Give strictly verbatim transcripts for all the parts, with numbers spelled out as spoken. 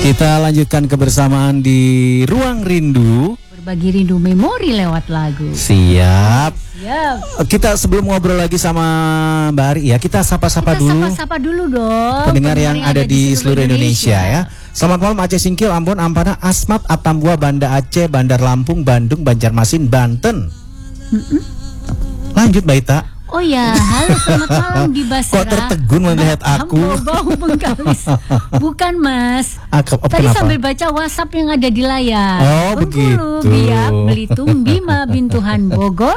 Kita lanjutkan kebersamaan di Ruang Rindu. Berbagi rindu memori lewat lagu. Siap. Siap. Kita sebelum ngobrol lagi sama Mbak Ari ya, kita sapa-sapa dulu. Kita sapa-sapa dulu dong. Pendengar yang, yang ada di seluruh Indonesia, Indonesia ya. Selamat malam Aceh Singkil, Ambon, Ampana, Asmat, Atambua, Banda Aceh, Bandar Lampung, Bandung, Banjarmasin, Banten. Mm-mm. Lanjut Baita. Oh ya, halo selamat malam di Basra. Kok tertegun melihat aku? Bau Bengkalis. Bukan Mas. Aku, oh, Tadi kenapa? sambil baca WhatsApp yang ada di layar. Oh Bengkulu, begitu. Biak, Belitung, Bima, Bintuhan, Bogor.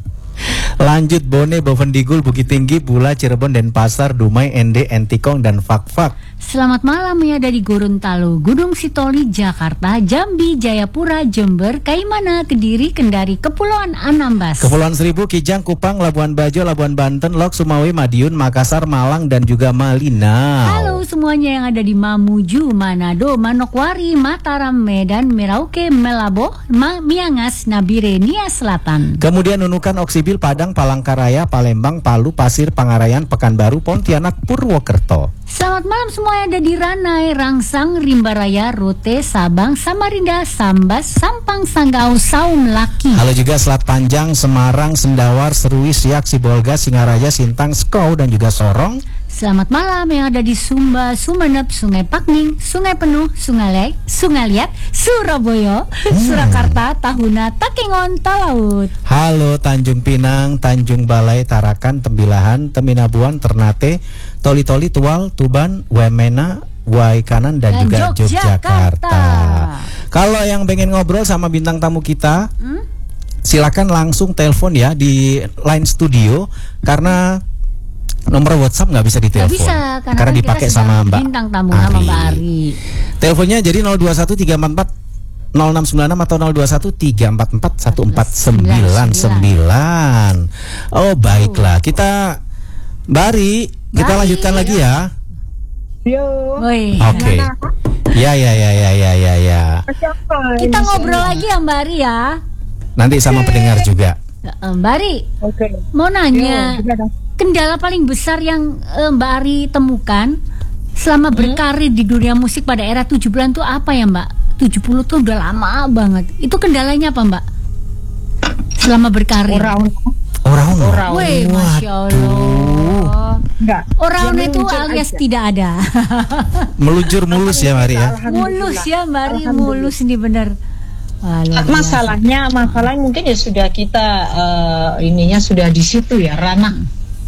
Lanjut Bone, Bovendigul, Bukit Tinggi, Bula, Cirebon, Denpasar, Dumai, Ende, Entikong, dan Fak-Fak. Selamat malam ya dari Gorontalo, Gunung Sitoli, Jakarta, Jambi, Jayapura, Jember, Kaimana, Kediri, Kendari, Kepulauan Anambas, Kepulauan Seribu, Kijang, Kupang, Labuan Bajo, Labuan Banten, Lok, Sumawe, Madiun, Makassar, Malang, dan juga Malinau. Halo semuanya yang ada di Mamuju, Manado, Manokwari, Mataram, Medan, Merauke, Melabo, Ma Miangas, Nabire, Nia Selatan. Kemudian Nunukan, Oksibil, Padang, Palangkaraya, Palembang, Palu, Pasir, Pangarayan, Pekanbaru, Pontianak, Purwokerto. Selamat malam semua yang ada di Ranai, Rangsang, Rimbaraya, Rote, Sabang, Samarinda, Sambas, Sampang, Sanggau, Saum, Laki. Halo juga Selat Panjang, Semarang, Sendawar, Serui, Siak, Sibolga, Singaraja, Sintang, Skou, dan juga Sorong. Selamat malam yang ada di Sumba, Sumeneb, Sungai Pakning, Sungai Penuh, Sungai Lek, Sungai Liat, Surabaya, hmm. Surakarta, Tahuna, Takengon, Talaut. Halo Tanjung Pinang, Tanjung Balai, Tarakan, Tembilahan, Teminabuan, Ternate, Toli-Toli, Tual, Tuban, Wemena, Waikanan, dan, dan juga Yogyakarta. Yogyakarta. Kalau yang pengen ngobrol sama bintang tamu kita, hmm? silakan langsung telepon ya di line studio karena nomor WhatsApp nggak bisa ditelepon. Nggak bisa, karena, karena dipakai sama Mbak bintang tamu Ari. Sama Mbak Ari. Teleponnya jadi nol dua satu tiga empat empat nol enam sembilan enam atau nol dua satu tiga empat empat satu empat sembilan sembilan. Oh baiklah, kita Mbak Ari, kita Bari, lanjutkan ya. lagi ya. Yo. Oke. Okay. Ya ya ya ya ya ya ya. Kita ngobrol lagi ya Mbak Ari ya. Nanti sama okay. pendengar juga. Mbak Ari. Oke. Okay. Mau nanya. Yo, kendala paling besar yang uh, Mbak Ari temukan selama hmm? berkarir di dunia musik pada era tujuh puluhan itu apa ya Mbak? tujuh puluh tuh udah lama banget. Itu kendalanya apa Mbak? Selama berkarir. Orang. Orang. Orang. Wih, Masya Allah. Enggak. Orang itu alias aja. Tidak ada. Meluncur mulus ya Mari ya. Mulus ya Mari, mulus ini benar. Wah, masalahnya, masalahnya mungkin ya sudah kita uh, ininya sudah di situ ya ranah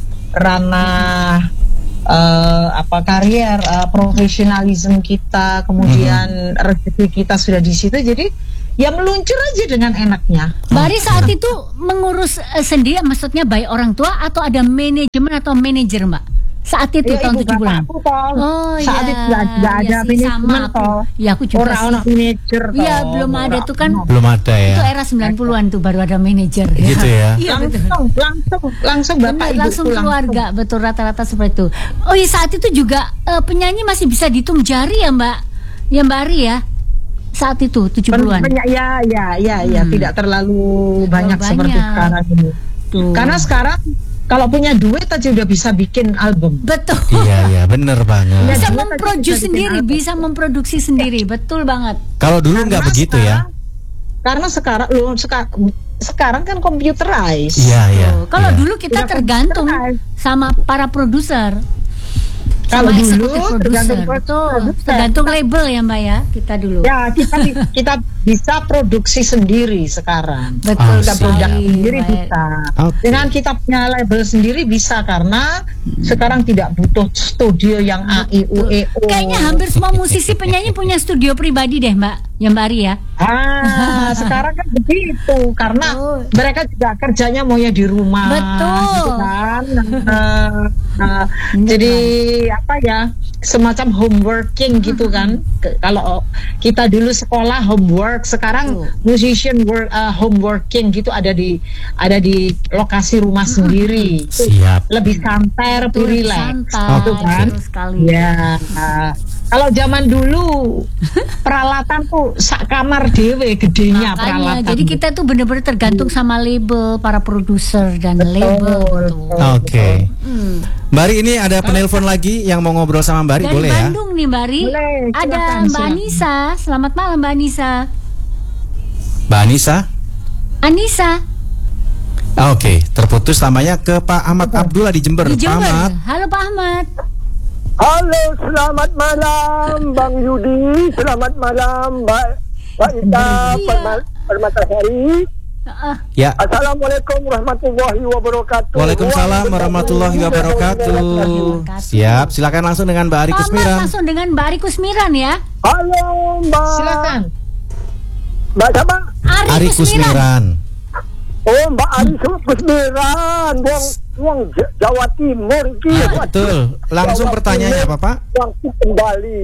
ranah uh, apa karier, uh, profesionalisme kita, kemudian hmm. rezeki kita sudah di situ, jadi ya meluncur aja dengan enaknya. Bari saat itu mengurus uh, sendiri, maksudnya baik orang tua atau ada manajemen atau manajer Mbak? Saat itu ya, tahun tujuh bulan. Oh saat ya. itu nggak ada manajemen toh. Ya aku juga. Orang manajer. Iya belum ada tuh kan. Belum ada ya. Itu era sembilan puluhan tuh baru ada manajer. Gitu ya. Iya langsung, langsung, langsung bapak ibu langsung keluarga, langsung. Betul rata-rata seperti itu. Oh iya saat itu juga uh, penyanyi masih bisa dihitung jari ya Mbak, ya Mbak Ari ya. Saat itu tujuh puluhan. Ya ya ya ya hmm. tidak terlalu banyak, banyak seperti sekarang ini. Tuh. Karena sekarang kalau punya duit aja udah bisa bikin album. Betul. Iya iya benar banget. Bisa memproduksi sendiri, album. bisa memproduksi sendiri, ya. Betul banget. Kalau dulu nggak begitu sekarang, ya. Karena sekarang lu sekarang sekarang kan computerized. Iya iya. Kalau ya. dulu kita Udah tergantung sama para produser. Kalau dulu tergantung produser, tergantung label ya Mbak ya kita dulu. Ya kita kita bisa produksi sendiri sekarang. Betul, kita produk sendiri baik. bisa. Okay. Dengan kita punya label sendiri bisa karena hmm. sekarang tidak butuh studio yang A I U E O. Kayaknya hampir semua musisi penyanyi punya studio pribadi deh Mbak, ya Mbak Ari ya. Ah sekarang kan begitu karena oh. mereka juga kerjanya maunya di rumah. Betul. Gitu kan. Nah, nah, jadi apa ya semacam homeworking gitu kan. Kalau kita dulu sekolah homework, sekarang uh. musician work uh, homeworking gitu ada di ada di lokasi rumah uh. sendiri. Siap. Lebih santai, lebih relax. Santai, gitu kan. sekali. Ya. Uh, Kalau zaman dulu peralatan tuh sak kamar dewe gedenya Makanya, peralatan. jadi kita tuh benar-benar tergantung sama label para produser dan Betul, label. betul. Oke. Hmm. Mbak Ari, ini ada penelpon lagi yang mau ngobrol sama Mbak Ari, Dari boleh ya? Bandung nih Mbak Ari. Boleh, Ada silakan, Mbak silakan. Anissa. Selamat malam Mbak Anissa. Mbak Anissa? Anissa Ah, Oke, terputus namanya ke Pak Ahmad Abdullah di Jember. di Pak Jember. Ahmad. Halo Pak Ahmad. Halo, selamat malam Bang Yudi, selamat malam Mbak Mbak Ita Iya. Perma- Permatasari. Ah, Ya. Assalamualaikum warahmatullahi wabarakatuh. Waalaikumsalam warahmatullahi wabarakatuh. Siap, silakan langsung dengan Mbak Ari Pak Ahmad Kusmiran. langsung dengan Mbak Ari Kusmiran ya. Halo Mbak. Silakan. Mbak siapa? Ari, Ari Kusmiran. Kusmiran. Oh Mbak Ari Kusmiran, Wong Wong J- Jawa Timur iki. Betul. Langsung pertanyaannya apa, Pak? Langsung kembali.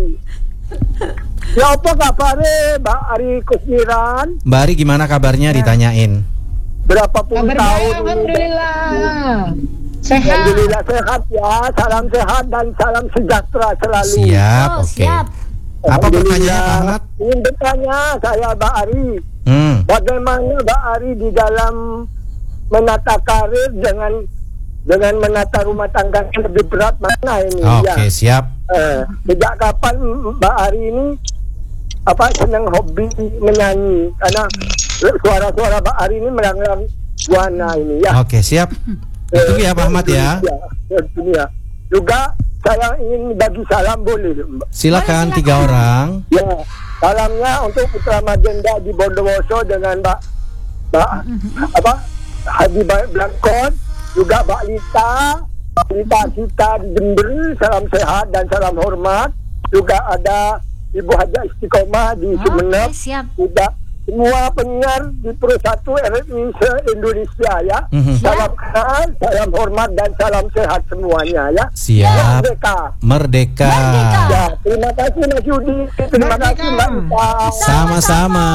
Ya apa kabarnya Mbak Ari Kusmiran? Mbak Ari gimana kabarnya ditanyain? Berapa puluh Kabar tahun? baik, alhamdulillah. Sehat. Alhamdulillah sehat ya, salam sehat dan salam sejahtera selalu. Siap, Oh, oke. siap. Apa pertanyaannya, Pak Ahmad? Ingin bertanya saya Mbak Ari, Hmm. bagaimana Mbak Ari di dalam menata karir dengan dengan menata rumah tangga yang lebih berat mana ini? Oke, Ya. siap. Eh, sejak kapan Mbak Ari ini apa senang hobi menyanyi? Karena suara-suara Mbak Ari ini melanglang buana ini ya. Oke, siap. Ditunggu ya Pak Ahmad ya. Ya, ini ya. Juga saya ingin bagi salam boleh Mbak? Silakan Boleh, tiga silakan. orang. Ya, salamnya untuk Putra Magenda di Bondowoso dengan Mbak Mbak apa Habibah Blankon, juga Mbak Lita, Lita kita di Jember, salam sehat dan salam hormat. Juga ada Ibu Haja Istiqomah di Oke, Sumeneb. siap. Juga semua penyiar di Pro satu R R I se-Indonesia ya. Mhm. Salam kenal, salam hormat dan salam sehat semuanya ya. Siap. Merdeka. Merdeka. Merdeka. Ya, terima kasih Mas Yudi. Terima Merdeka. kasih Mbak Ita. Sama-sama.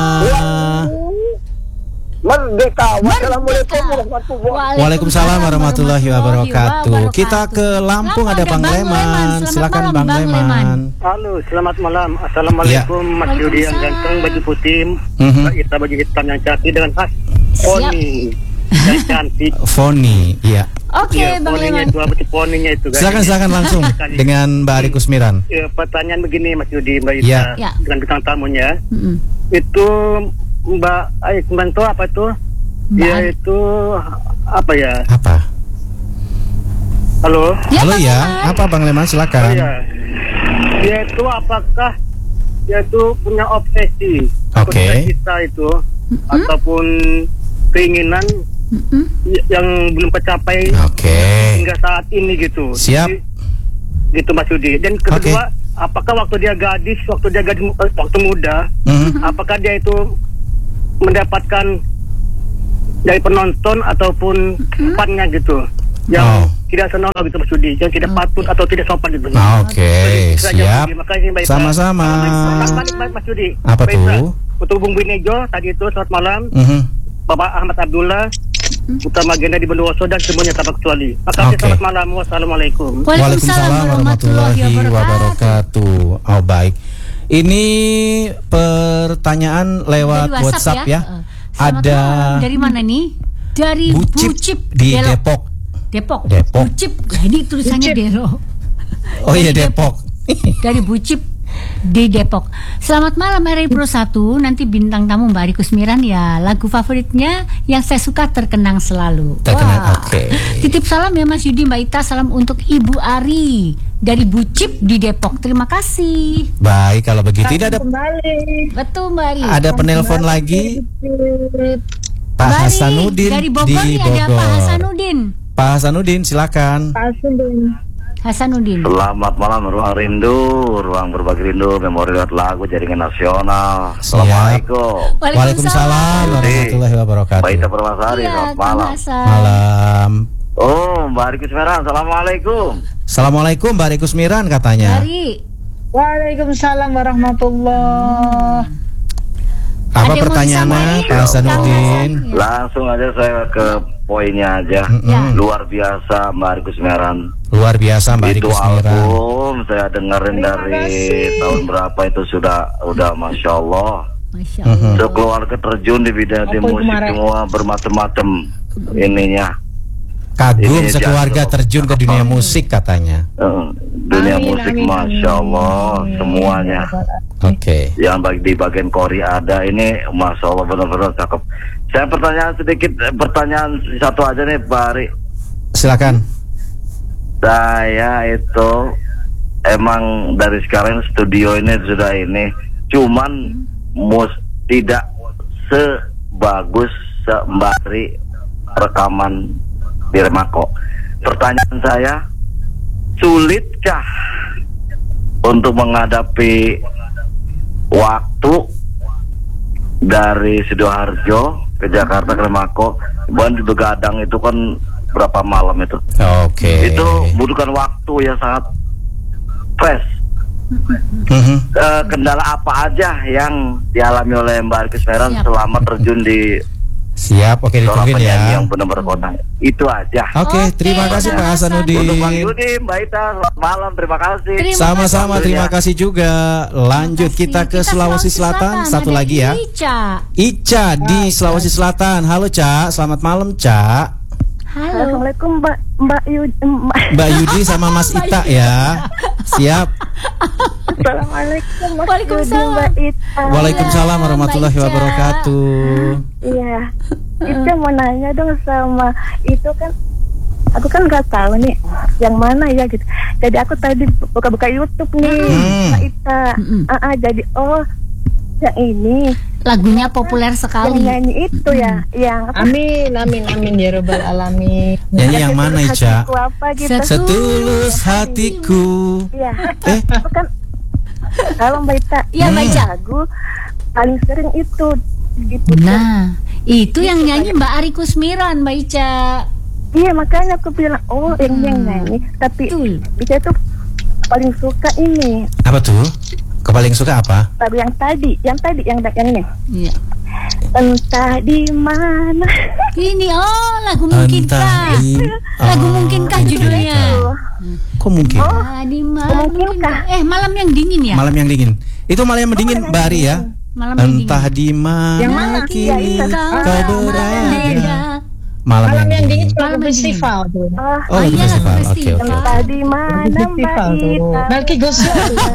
Merdeka. Wassalamualaikum warahmatullahi Waalaikumsalam warahmatullahi wabarakatuh. wabarakatuh. Kita ke Lampung, ada Bang Bang Leman. Leman. Selamat Silakan malam, Bang Bang Leman. Leman. Halo, selamat malam. Assalamualaikum Mas Yudi yang Waalaikumsalam. ganteng, baju putih, Mhm. Mbak Ita baju hitam yang cantik dengan khas poni yang cantik. Foni, iya. Oke, Ya, Bang poninya Leman. itu apa sih poninya itu kan? Silakan silakan langsung dengan Mbak Ari Kusmiran. Ya, pertanyaan begini Mas Yudi, Mbak Ita Ya. Ya. dengan bintang tamunya. Mm-mm. Itu Mbak Aik Manto apa itu? Mbak Dia Ai- itu apa ya? Apa? Halo? Ya, Halo Bang ya, Leman. apa Bang Leman Oh, silakan. ya. Dia itu apakah dia itu punya obsesi atau Oke. cita-cita itu ataupun keinginan Mm-mm. y- yang belum tercapai Oke. hingga saat ini gitu. Siap. Jadi, gitu Mas Yudi. Dan kedua, apakah waktu dia gadis, waktu dia gadis eh, waktu muda, Mhm. apakah dia itu mendapatkan dari penonton ataupun fannya gitu yang Oh. tidak senonoh gitu Mas Yudi, yang tidak patut atau tidak sopan gitu. Oke, Itu saja, siap. Terima kasih Mbak Ita. Sama-sama. Selamat malam Mas Yudi. Apa Mbak Ita, tuh? Untuk Bung Binejo tadi itu selamat malam. Mhm. Bapak Ahmad Abdullah, Putra Magenda di Bondowoso dan semuanya tanpa kecuali. Makasih, Oke. selamat malam. Wassalamualaikum. Waalaikumsalam warahmatullahi wabarakatuh. Oh baik. Ini pertanyaan lewat Dari WhatsApp, ya. Eh, selamat Ada malam. Dari mana nih? Dari Bucip Bucip, di Delo. Depok. Depok. Depok. Bucip. Ini tulisannya Bucip. Delo. Oh iya Dari Depok. Dari Bucip di Depok. Selamat malam R R I Pro satu. Nanti bintang tamu Mbak Ari Kusmiran ya. Lagu favoritnya yang saya suka terkenang selalu. Terkenang, Wah. oke. Titip salam ya Mas Yudi, Mbak Ita. Salam untuk Ibu Ari dari Bucip di Depok. Terima kasih. Baik, kalau begitu ini ada Kembali. Betul Mbak Ari. ada penelpon lagi Pak Mbak Ari, Hasanuddin dari Bogor di nih ada Pak Bogor. Hasanuddin. Pak Hasanuddin silakan. Hasanuddin. Selamat malam, ruang rindu, ruang berbagi rindu, memori lewat lagu jaringan nasional. Siap. Assalamualaikum. Waalaikumsalam warahmatullahi wabarakatuh. Mbak Ita Permasari, Iya, selamat Kang malam. Hasan. Malam. Oh, Mbak Ari Kusmiran, assalamualaikum. Assalamualaikum Mbak Ari Kusmiran katanya. Ari. Waalaikumsalam warahmatullahi. Apa Ada pertanyaannya, mau Pak Hasanuddin? Ya. Langsung aja saya ke poinnya aja. Mm-mm. Luar biasa Mbak Ari Kusmeran. Luar biasa Mbak Ari Itu Kusmeran. album saya dengerin Terima dari kasih. tahun berapa itu sudah udah Masya Allah. Masya Mhm. Allah. Sekeluarga terjun di bidang di Apa itu musik kemarin? semua bermacam-macam ininya. Kagum Ini sekeluarga jatuh. terjun ke dunia musik katanya. Eh, dunia Amin, musik amin, Masya amin. Allah semuanya. Oke. Yang bagi di bagian kori ada ini Masya Allah benar-benar cakep. Saya pertanyaan sedikit, eh, pertanyaan satu aja nih Pak Ari. Silakan. Saya itu emang dari sekarang studio ini sudah ini, cuman mus tidak sebagus sembari rekaman di Remako. Pertanyaan saya, sulitkah untuk menghadapi waktu dari Sidoarjo ke Jakarta ke Remako? Bukan di Begadang itu kan berapa malam itu? Oke. Itu butuhkan waktu yang sangat fresh. Mhm. Eh, kendala apa aja yang dialami oleh Mbak Ari Kusmeran Siap. selama terjun di Siap, oke seorang ditungguin penyanyi ya. yang benar-benar kota? Itu aja. Oke, Oke, terima kasih Pak Pak Hasanuddin. Untuk Bang Yudi, Mbak Ita, selamat malam, terima kasih. Terima Sama-sama, kasih. terima kasih juga. Lanjut kasih. kita ke Sulawesi Selatan. Satu Ada lagi ya. Ica. Ica di Sulawesi Selatan. Halo Ca, selamat malam Ca. Halo. Assalamualaikum Mbak Mbak Yud Mbak. Mbak Yudi sama Mas Ita ya. Siap. Assalamualaikum Mas Waalaikumsalam. Yudi, Mbak Ita. Waalaikumsalam warahmatullahi Mbak Ica. wabarakatuh. Iya. Itu mau nanya dong sama itu kan aku kan nggak tahu nih yang mana ya gitu. Jadi aku tadi buka-buka YouTube nih Hmm. Mbak Ita. Mm-mm. Ah, ah, jadi oh yang ini Lagunya populer sekali. yang nyanyi itu ya yang apa? Amin, amin, amin ya Rabbal Alamin. Nyanyi yang mana Ica? Hatiku apa gitu. Set- Setulus hatiku. Iya. Eh, Itu kan kalau Mbak Ita Iya, Mbak Hmm. Ica. lagu paling sering itu gitu. Nah, itu yang nyanyi Mbak Ari Kusmiran, Mbak Ica. Iya makanya aku bilang oh yang yang nyanyi tapi Betul. Ica tuh paling suka ini apa tuh? Kau paling suka apa? lagu yang tadi yang tadi yang yang ini Iya. entah di mana. Ini oh lagu mungkinkah. Entah di- Lagu oh, mungkinkah judulnya. Kok mungkin? Ah, di mana Mungkinkah? Eh, malam yang dingin ya? Malam yang dingin. Itu malam yang dingin, Mbak Ari ya. Malam yang dingin. Entah di mana Yang mana? kini Iya, itu. kau berada. berada. Malam, Malam yang dingin Malam lagu yang festival tuh. Oh, Oh, Oh, lagu iya, festival. lagu Oke, oke. festival. entah di mana Mbak Festival tuh. Ita. Melki Gosio.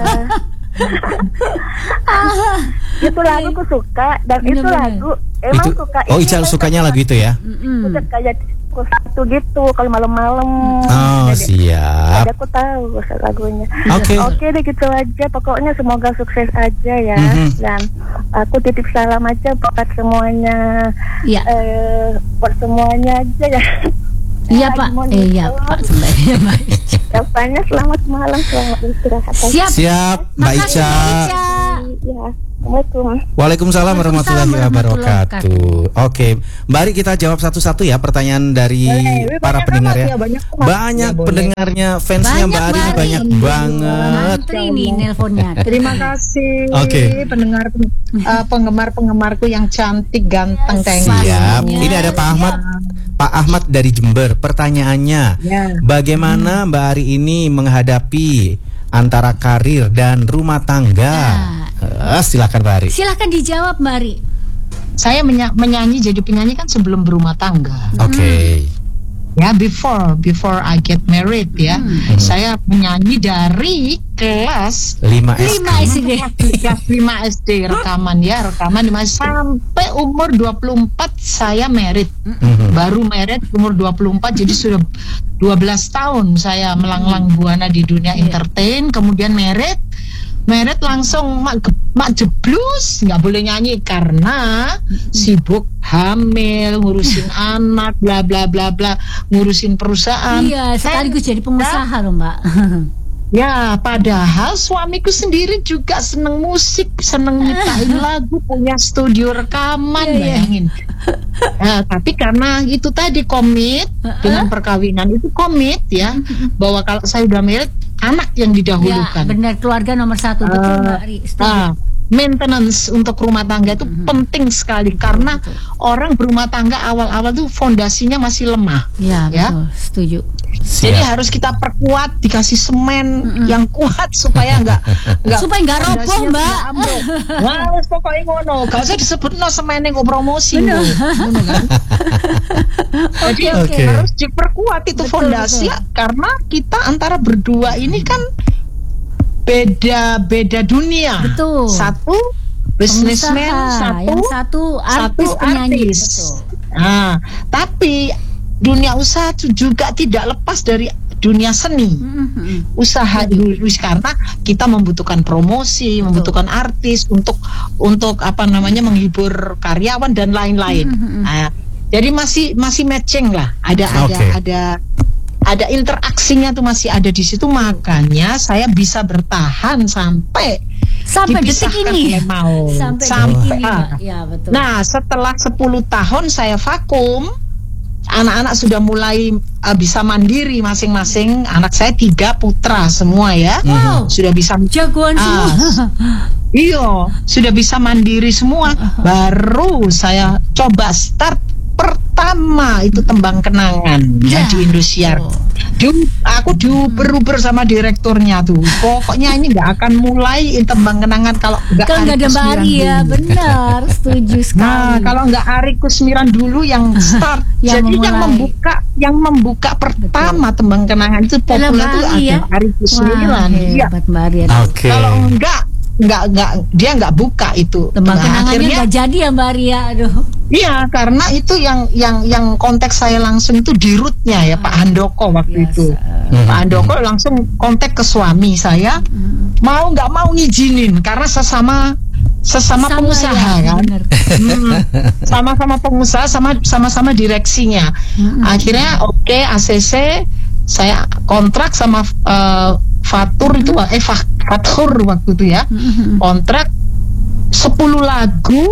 Itu lagu aku suka dan itu Bener-bener. lagu emang Itu suka oh ini, Ica Mbak sukanya Ita. lagu itu ya? Mm-mm. Udah kayak aku satu gitu kalau malam-malam. Oh, Jadi- siap. Jadi aku tahu lagunya. Oke. Oke deh gitu aja. Pokoknya semoga sukses aja ya. Mhm. Dan aku titip salam aja buat semuanya. Iya. Eh, buat semuanya aja ya. Iya, Pak. Eh, iya, Pak. Sebenarnya, Mbak Ica. Katanya selamat malam, selamat istirahat. Siap. Siap, Mbak Makasih, Ica. Mbak Ica. Ya, Assalamualaikum. Waalaikumsalam warahmatullahi Waalaikumsalam warahmatullahi wabarakatuh. Oke, mari kita jawab satu-satu ya pertanyaan dari Boleh. para Banyak pendengar amat ya. ya, banyak amat. Banyak Ya, boleh. pendengarnya, fansnya Mbak Ari ini Mbak banyak Ari. banget. Antri nih nelponnya. Terima kasih Oke. pendengar eh, penggemar-penggemarku yang cantik, ganteng, thank you. Siap. Pastinya. Ini ada Pak Ahmad. Pak Ahmad dari Jember. Pertanyaannya, Ya. bagaimana Mbak Ari ini menghadapi antara karir dan rumah tangga? Eh, silakan Mbak Ari. Silahkan dijawab, Mbak Ari. Saya menya- menyanyi jadi penyanyi kan sebelum berumah tangga. Oke. Ya, before before I get married ya. Saya menyanyi dari kelas lima S D. Lima S D. kelas lima S D rekaman ya, rekaman di mas- sampai umur dua puluh empat saya married. Mhm. Baru married umur dua puluh empat, jadi sudah dua belas tahun saya melanglang buana di dunia entertain, kemudian married. Married langsung mak, mak jeblus, nggak boleh nyanyi karena sibuk hamil, ngurusin anak, bla bla bla bla, ngurusin perusahaan. Iya, sekaligus jadi pengusaha loh, Mbak. Ya, padahal suamiku sendiri juga seneng musik, seneng nyiptain lagu, punya studio rekaman, Iya, iya. bayangin. Nah, tapi karena itu tadi komit dengan perkawinan itu komit ya, bahwa kalau saya udah married, anak yang Ya, didahulukan. benar, keluarga nomor satu. Betul, Eh, Mbak Ari. Setuju. Nah, maintenance untuk rumah tangga itu mm-hmm. penting sekali karena betul. Orang berumah tangga awal-awal tuh fondasinya masih lemah. Ya, ya? Betul, setuju. Jadi Siap. harus kita perkuat, dikasih semen mm-hmm. yang kuat supaya enggak enggak supaya enggak roboh, Mbak. Wah, wis pokoke ngono. Gak usah disebutno semene kok promosi ngono kan. Jadi okay. harus diperkuat itu betul, fondasi betul. Karena kita antara berdua ini kan beda-beda dunia. Betul. Satu businessman, satu yang satu artis satu penyanyi. Artis. Betul. Nah, tapi dunia usaha juga tidak lepas dari dunia seni. Mm-hmm. Usaha itu karena kita membutuhkan promosi, betul. Membutuhkan artis untuk untuk apa namanya menghibur karyawan dan lain-lain. Mm-hmm. Nah, jadi masih masih matching lah. Ada okay. ada ada ada interaksinya tuh masih ada di situ, makanya saya bisa bertahan sampai sampai detik ini mau sampai, sampai detik ini, ya, betul. Nah setelah sepuluh tahun saya vakum, anak-anak sudah mulai uh, bisa mandiri masing-masing. Anak saya tiga putra semua ya, wow. sudah bisa jagoan uh, semua. Iya, sudah bisa mandiri semua. Baru saya coba start pertama itu Tembang Kenangan ya, ya di Indosiar. Oh. Di, aku diuber-uber sama direkturnya tuh. Pokoknya ini nggak akan mulai Tembang Kenangan kalau nggak ada Mbak Ari ya, benar, setuju sekali. Nah, kalau nggak Ari Kusmiran dulu yang start, yang jadi memulai. yang membuka, yang membuka pertama betul. Tembang Kenangan itu populer itu ada ya? Ari Kusmiran. Iya. Okay. Kalau enggak nggak nggak dia nggak buka itu Tembang nah, Kenangannya nggak jadi ya Mbak Ria, aduh. Iya, karena itu yang yang yang konteks saya langsung itu di rootnya ya Pak Handoko waktu yes. itu. Hmm. Pak Handoko langsung kontak ke suami saya, hmm. mau nggak mau ngizinin karena sesama sesama sama pengusaha ya, kan, hmm, sama-sama pengusaha, sama sama-sama direksinya. Hmm. Akhirnya oke okay, A C C saya kontrak sama uh, Fatur itu eh Fatur waktu itu ya, kontrak sepuluh lagu.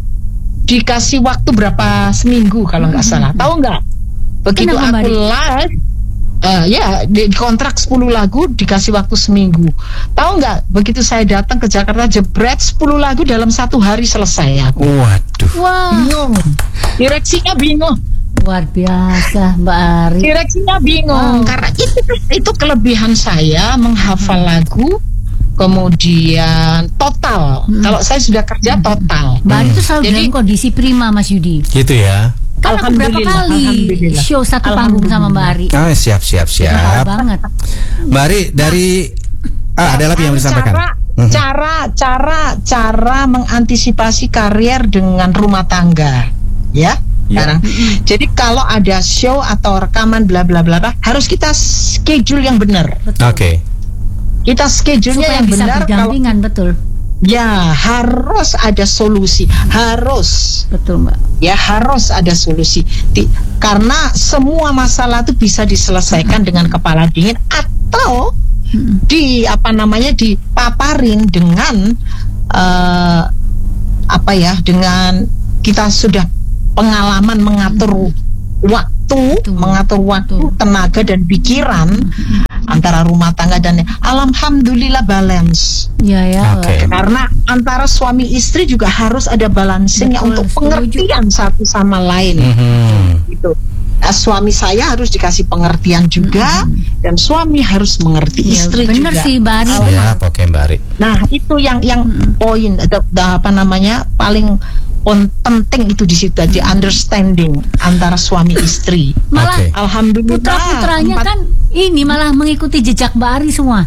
Dikasih waktu berapa seminggu kalau nggak salah, tahu nggak? Begitu Kenapa, aku live, uh, ya di, di kontrak sepuluh lagu dikasih waktu seminggu. Tahu nggak? Begitu saya datang ke Jakarta jebret sepuluh lagu dalam satu hari selesai aku. Waduh. Wow. Bingung. Direksinya bingung. Luar biasa Mbak Ari. Direksinya bingung wow. karena itu itu kelebihan saya menghafal hmm. lagu. Kemudian total, hmm. kalau saya sudah kerja total. Mbak Ari itu selalu dalam kondisi prima, Mas Yudi. Gitu ya. Kan aku berapa kali show satu panggung sama Mbak Ari. Oh, siap siap siap. Banget. Mbak Ari dari ah, ada lagi yang disampaikan. Cara, cara cara cara mengantisipasi karier dengan rumah tangga, ya. Sekarang. Yeah. Jadi kalau ada show atau rekaman bla bla bla harus kita schedule yang benar. Oke. Okay. Kita schedule-nya yang bisa benar kalau betul. Ya, harus ada solusi. Harus. Betul, Mbak. Ya, harus ada solusi. Di, karena semua masalah itu bisa diselesaikan hmm. dengan kepala dingin atau hmm. di apa namanya dipaparin dengan uh, apa ya? Dengan kita sudah pengalaman mengatur hmm. waktu, betul. mengatur waktu, betul. tenaga dan pikiran. Hmm. Antara rumah tangga dan alhamdulillah balance. Ya ya. Okay. Karena antara suami istri juga harus ada balancingnya untuk pengertian satu sama lain. Mm-hmm. Gitu. Nah, suami saya harus dikasih pengertian juga mm-hmm. dan suami harus mengerti ya, istri bener juga. Benar sih, Mbak Ari. Ya, oke Mbak Ari. Nah, itu yang yang mm-hmm. poin apa namanya paling penting itu di situ aja, understanding antara suami istri. Malah okay. alhamdulillah putra-putranya empat... kan ini malah mengikuti jejak Mbak Ari semua.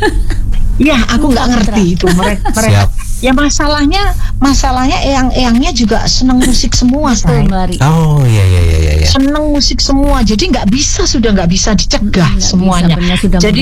Iya, aku nggak ngerti itu mereka. mereka. Ya masalahnya, masalahnya eyang-eyangnya juga seneng musik semua, Mbak Ari. Oh iya iya iya iya. Seneng musik semua, jadi nggak bisa sudah nggak bisa dicegah nggak semuanya. Bisa, sudah jadi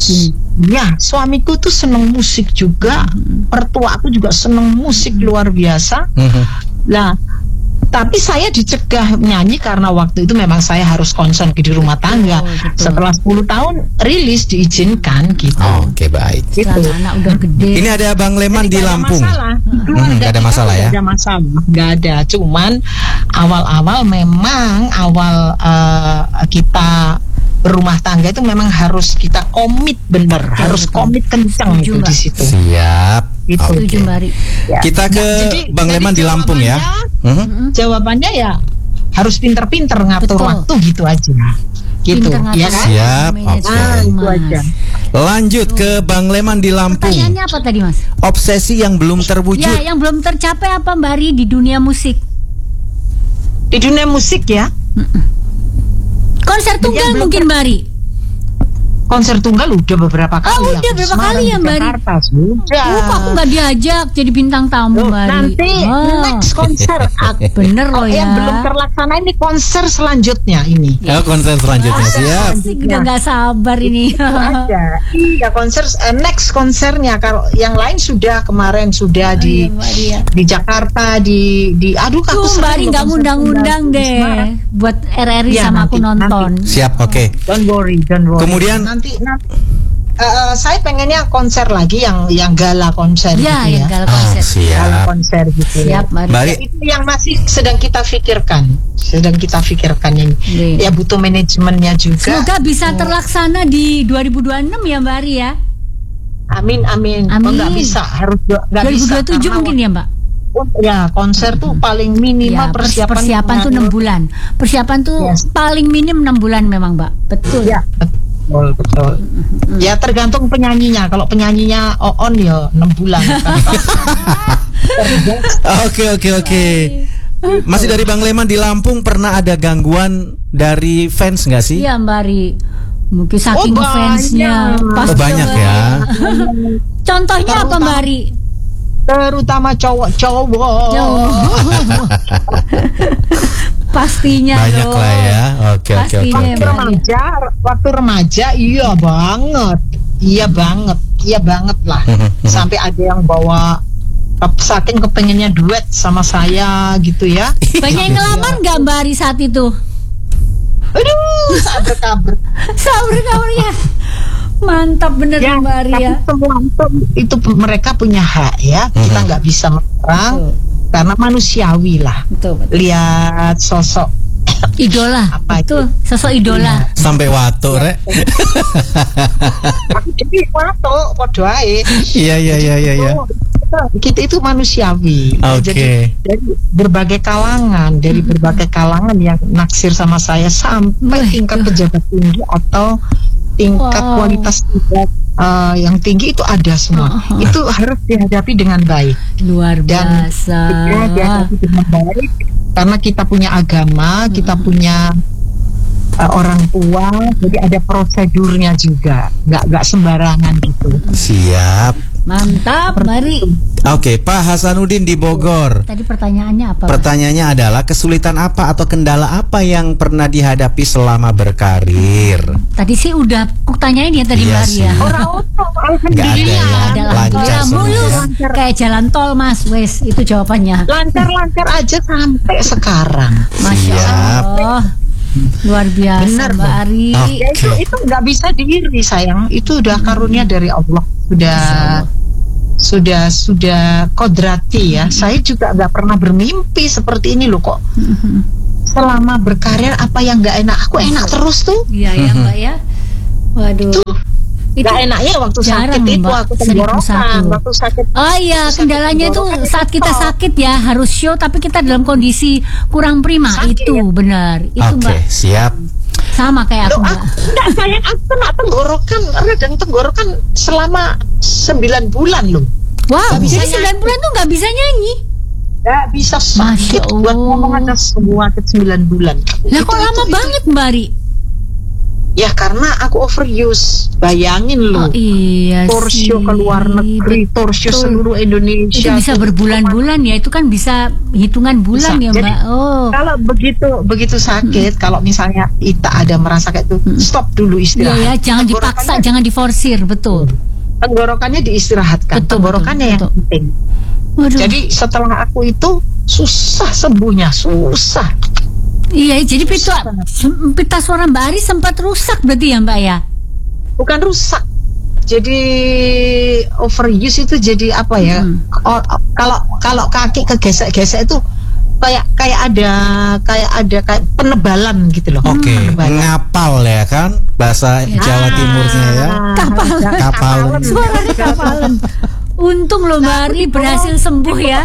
ya suamiku tuh seneng musik juga, mm-hmm. mertua aku juga seneng musik mm-hmm. luar biasa. Mm-hmm. Nah, tapi saya dicegah nyanyi karena waktu itu memang saya harus konsen di rumah tangga. Oh, setelah sepuluh tahun rilis diizinkan gitu. Oh, oke okay, baik. Gitu. Anak udah gede. Ini ada Bang Leman jadi di Lampung. Hmm, gak ada masalah ya? Gak ada masalah, gak ada. Cuman awal-awal memang awal uh, kita berumah tangga itu memang harus kita komit bener, betul, harus betul. komit kencang itu di situ. Siap. gitu. Setuju, Mbak Ari. Ya. Kita ke Nah, jadi- Bang jadi Leman di Lampung ya. Mhm. Jawabannya ya harus pinter-pinter ngatur Betul. waktu gitu aja. Gitu, Pinter ngatur ya kan? waktu, Siap, manajemen, oke. Ah, itu Mas. aja. Lanjut ke Bang Leman di Lampung. Pertanyaannya apa tadi, Mas? Obsesi yang belum terwujud. Ya, yang belum tercapai apa Mbak Ari di dunia musik? Di dunia musik ya, Konser tunggal belum mungkin Mbak Ari. konser tunggal udah beberapa kali. Oh, udah aku di berapa Semarang, kali ya, di Mbak Ari? Jakarta sudah. Oh, kok aku nggak diajak jadi bintang tamu, Loh, Mbak Ari? nanti Oh, next konser aku- bener loh Oh, ya. yang belum terlaksana ini konser selanjutnya ini. Ya, konser selanjutnya siap. Asik, udah nggak sabar ini. Ada. Iya, konser eh, next konsernya kalau yang lain sudah kemarin sudah di Iya, Mbak Ari ya. di Jakarta di di aduh aku Tuh Mbak sering Ari loh nggak konser ngundang-undang tunggal di deh Semarang. buat R R I Iya, sama aku nanti, nonton. Siap, oke. Don't worry, don't worry. Kemudian- nanti nanti eh, eh, saya pengennya konser lagi yang yang gala konser Ya, gitu yang ya. gala Ah, konser. Gala siap. konser gitu. Siap, Mbak Ari. Mbak Ari, Ya, itu yang masih sedang kita pikirkan, sedang kita pikirkan ini. Iya. Ya butuh manajemennya juga. Semoga bisa terlaksana di dua ribu dua puluh enam ya Mbak Ari ya. Amin amin. Amin. Oh, nggak bisa, harus nggak dua ribu bisa. dua puluh tujuh karena mungkin ya Mbak. Ya konser tuh paling minimal Ya, pers- persiapan persiapan tuh enam bulan. Persiapan tuh Yes. paling minim enam bulan memang Mbak. Betul. Ya betul betul. Ya tergantung penyanyinya. Kalau penyanyinya on ya enam bulan. Oke, oke, oke. Masih dari Bang Leman di Lampung, pernah ada gangguan dari fans nggak sih? Iya Mbak Ari. Mungkin saking Oh, fansnya. banyak. Pasti Oh, banyak ya. Contohnya apa Mbak Ari? Terutama cowok-cowok. Pastinya Banyak dong. lah ya. Oke, oke, oke. Pastinya, oke. Mbak. Remaja, waktu remaja iya banget, iya banget, iya banget lah. Sampai ada yang bawa ke- saking kepengennya duet sama saya gitu ya. Banyak yang ngelamar nggak Mbak Ari saat itu? Aduh, sabar kabar. Sabar kabarnya. Mantap bener Ya, Mbak Ari tapi ya. semua itu, itu mereka punya hak ya. Kita nggak bisa melarang karena manusiawi lah. Betul, betul. Lihat sosok Idola. Apa Betul. Sosok idola. Sampai wato, Rek. aku jadi waktu podo ae. Iya, iya, iya, iya, iya. Kita itu manusiawi. Oke. Jadi dari berbagai kalangan, dari berbagai kalangan yang naksir sama saya sampai Wah, tingkat itu. pejabat tinggi atau tingkat Wow. kualitas hidup uh, yang tinggi itu ada semua. Uh-huh. Itu harus dihadapi dengan baik. Luar Dan biasa. kita dihadapi dengan baik karena kita punya agama, kita punya uh, orang tua, jadi ada prosedurnya juga, nggak nggak sembarangan gitu. Siap. Mantap, Mari. Oke, Pak Hasanuddin di Bogor. Tadi pertanyaannya apa? Mas? Pertanyaannya adalah kesulitan apa atau kendala apa yang pernah dihadapi selama berkarir? Tadi sih udah aku tanyain ya tadi Iya Mbak Ari ya. sih. Orang Nggak ada alhamdulillah ya. Ada Lancar ya, semua mulus ya. kayak jalan tol Mas, wes itu jawabannya. lancar-lancar aja sampai sekarang. Masya Siap. Allah. Luar biasa Benar, Mbak Bang. Ari. Oke. Ya itu itu nggak bisa diiri sayang. Itu udah karunia dari Allah. Sudah sudah sudah kodrati ya. Saya juga nggak pernah bermimpi seperti ini loh kok. Selama berkarir apa yang nggak enak? Aku enak terus tuh. Iya ya Mbak ya. Waduh. Itu Nggak enaknya waktu jarang, sakit itu Mbak. aku Seribu tenggorokan. satu. Waktu sakit. Oh iya, Sakit kendalanya itu tenggorokan saat kita stop. sakit ya harus show tapi kita dalam kondisi kurang prima. Sakit, Itu ya? benar. Itu Oke, Mbak. siap. Sama kayak aku Loh, Mbak. aku enggak sayang aku kena tenggorokan, radang tenggorokan selama sembilan bulan loh. Wow, Nggak bisa jadi sembilan bulan tuh nggak bisa nyanyi. Nggak bisa Masya sakit buat Allah. ngomong aja semua ke sembilan bulan. Lah Itu- kok lama itu- itu- banget Mbak Ari? Ya karena aku overuse. Bayangin loh. Oh iya Tour sih. show ke luar negeri, tour show Betul. seluruh Indonesia. Itu bisa Tuh, berbulan-bulan ya, itu kan bisa hitungan bulan Bisa. ya Jadi, Mbak. Oh. kalau begitu begitu sakit, kalau misalnya kita ada merasa kayak itu, stop dulu Iya istirahat. ya, jangan dipaksa, Tenggorokannya- jangan diforsir, betul. Tenggorokannya diistirahatkan. Betul, Tenggorokannya betul, yang penting. Waduh. Jadi setelah aku itu susah sembuhnya, susah. Iya, jadi pita, pita suara Mbak Ari sempat rusak berarti ya Mbak ya? Bukan rusak. Jadi overuse itu jadi apa ya? Hmm. O- o- Kalau kalau kaki kegesek-gesek itu kayak kayak ada kayak ada kayak penebalan gitu loh. Oke, Penebalan. ngapal ya kan bahasa Jawa Timurnya ya. Ah, Kapalan. Kapalan. Suaranya kapalan. Untung loh Mbak Nah, Ari aku berhasil dibawa- sembuh ya.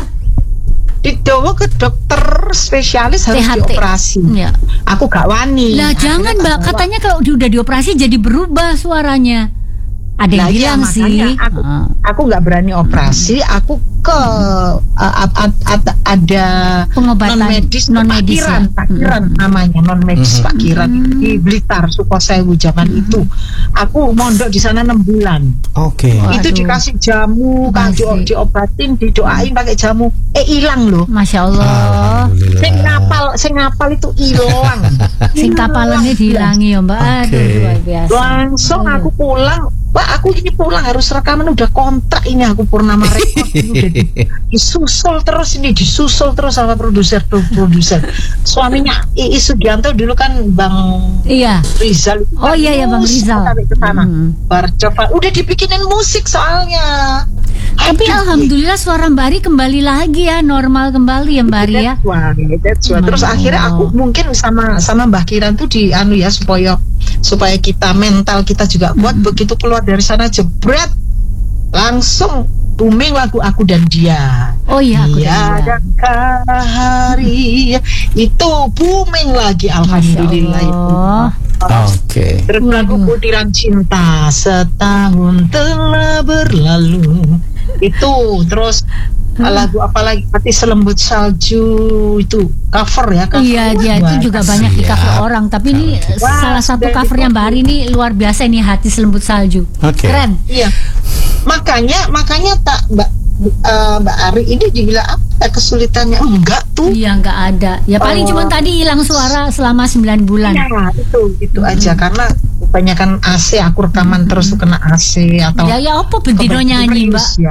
Dibawa ke dokter spesialis harus T H T. dioperasi. Ya. Aku gak wani. Lah Akhirnya jangan tak Mbak, bawa. katanya kalau di- udah dioperasi jadi berubah suaranya. Ada yang Nah, iya, bilang sih. makanya aku Ah. aku nggak berani operasi. Aku ke uh, ad- ad- ad- ada Pengobatan non medis, non medis Pak Kiran, ya. Pak Kiran namanya non medis Mhm. Pak Kiran di Blitar, Sukosewu zaman itu. Aku mondok di sana enam bulan. Oke. Waduh. Itu dikasih jamu, kan di, Masih. diobatin, didoain pakai jamu. Eh hilang loh. Masya Allah. Sing Alhamdulillah. ngapal, sing ngapal itu hilang. Sing kapalannya dihilangi ya Mbak. Aduh Oke. luar biasa. Langsung aku pulang, Pak aku ini pulang harus rekaman, udah kontrak ini aku Purnama Record ini udah di- disusul terus ini disusul terus sama produser tuh produser suaminya Iis Sugianto dulu kan Bang Iya. Rizal itu Oh kan iya ya Bang musik Rizal. sampai ke sana. Hmm. Bar coba udah dibikinin musik soalnya. Tapi Aduh, alhamdulillah suara Mbak Ari kembali lagi ya, normal kembali ya Mbak Ari ya. That's why, that's why. Terus Masya akhirnya aku Allah. mungkin sama sama Mbah Kiran tuh di anu ya supaya supaya kita mental kita juga kuat. Begitu keluar dari sana jebret langsung booming lagu Aku dan Dia. Oh iya aku Iya, dan dia. adakah hari itu booming lagi Masya alhamdulillah itu. Allah. Oke. Terus lagu Waduh. Butiran Cinta setahun telah berlalu itu terus lagu apa lagi Hati Selembut Salju itu cover ya cover. Iya, dia itu Wah, juga banyak di cover Siap. orang. Tapi ini Wah, salah satu dari covernya Mbak Ari ini luar biasa ini Hati Selembut Salju. Oke. Keren. Iya. Makanya makanya tak Mbak eh, Mbak Ari ini dibilang apa kesulitannya enggak tuh. Iya nggak ada. Ya paling Oh. cuma tadi hilang suara selama sembilan bulan. Ya, itu itu aja karena kebanyakan A C aku rekaman terus tuh kena A C atau Ya ya apa bendino nyanyi Mbak? Ya.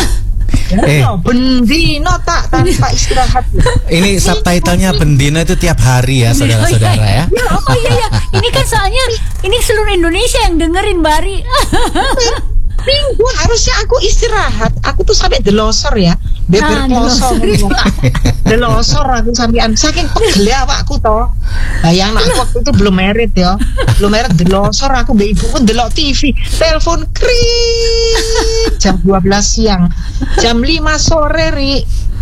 Eh. Ya, bendino tak tanpa istirahat. Ini subtitlenya Bendino itu tiap hari ya saudara-saudara ya. Ya, oh iya ya. Ini kan soalnya ini seluruh Indonesia yang dengerin Mbak Ari. Minggu harusnya aku istirahat. Aku tuh sampai delosor ya, beber Ah, kosong. Delosor aku sampean saking pegel awakku toh. Bayang aku waktu itu belum merit ya. Belum merit delosor aku mbek ibuku ndelok T V. Telepon kring jam dua belas siang. Jam lima sore Ri.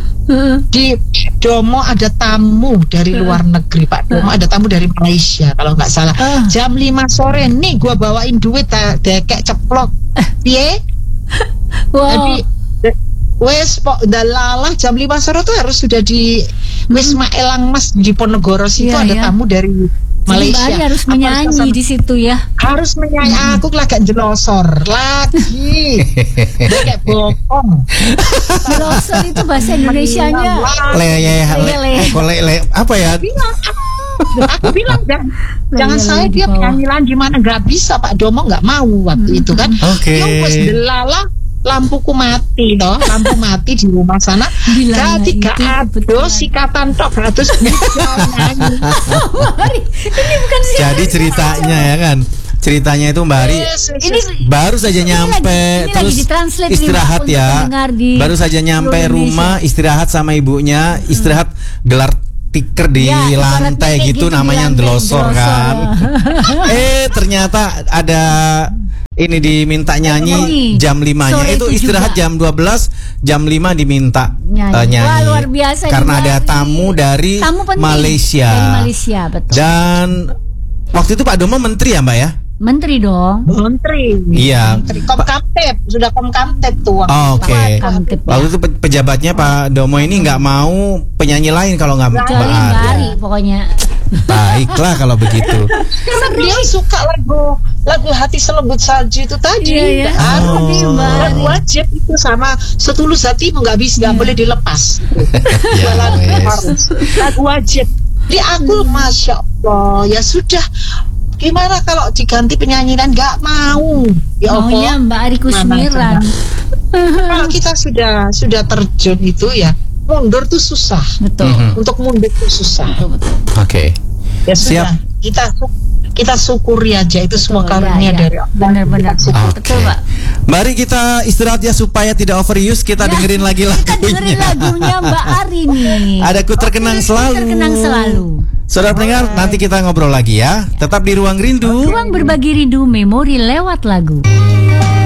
Di Domo ada tamu dari luar negeri Pak Domo ada tamu dari Malaysia kalau nggak salah Ah. jam lima sore nih gua bawain duit tak dekek ceplok piye Wow. jadi de- wes pok dalalah jam lima sore tuh harus sudah di Wisma Elang Mas di Ponegoro situ Iya, ada iya. tamu dari Jadi Mbak Malaysia Ari harus Apa menyanyi sama- di situ ya. harus menyanyi aku lagi jelosor lagi dekek bokong Jelosor itu bahasa Indonesianya. Le, le, le, Lele. kok le, le, apa ya? aku bilang jangan, jangan Lele saya di dia bawah. penyanyi lagi gimana nggak bisa Pak Domo nggak mau waktu itu kan Oke. ya wes delala lampuku mati toh lampu mati di rumah sana Bilangnya jadi itu gak ada kebetulan. sikatan tok terus nyanyi Mbak Ari, ini bukan sih. Jadi ceritanya ya kan. Ceritanya itu Mbak Ari Ini baru saja nyampe lagi- ini terus lagi ditranslate nih, istirahat Mbak, untuk ya. pendengar di Baru saja nyampe seluruh rumah istirahat sama ibunya, istirahat gelar tiker di Ya, ibaratnya lantai kayak gitu, gitu namanya di lantai, delosor delosor, kan. eh ternyata ada ini diminta nyanyi Nyanyi. jam limanya Sore itu itu istirahat juga. jam dua belas jam lima diminta Nyanyi. eh, nyanyi. Wah, luar biasa nih, karena Mbak ada Ari. tamu dari Tamu penting Malaysia. Dari Malaysia, betul. Dan waktu itu Pak Domo menteri ya Mbak ya? Menteri dong. menteri Iya. menteri Komkamtep sudah Komkamtep tuh waktu Oh, itu. Oke. Kamtip ya. Waktu itu pe- pejabatnya Pak Domo ini nggak mau penyanyi lain kalau nggak Mbak Kecuali Mbak Ari. Ari pokoknya. Baiklah kalau begitu. karena beliau suka lagu lagu Hati Selembut Salju itu tadi Iya, iya. Harus Oh. Mbak Ari. lagu wajib itu sama Setulus Hatimu nggak bisa nggak boleh dilepas Ya, Dua lagu wes. harus. lagu wajib di aku masya Allah ya sudah gimana kalau diganti penyanyi dan nggak mau ya Maunya Allah Mbak Ari Mana Kusmiran. kalau kita sudah sudah terjun itu ya mundur tuh susah Betul. Mhm. untuk mundur tuh susah Betul, betul. Oke. ya sudah Siap. kita su- kita syukuri aja itu semua Betul, karunia ya, ya. dari Allah. Benar-benar. Kita syukuri. Oke. Betul, Mbak. Mari kita istirahat ya supaya tidak overuse. Kita Ya, dengerin lagi Kita dengerin lagunya. lagunya Mbak Ari nih. Ada ku terkenang selalu. Terkenang selalu. Saudara pendengar, nanti kita ngobrol lagi ya. Tetap di Ruang Rindu. Ruang berbagi rindu memori lewat lagu.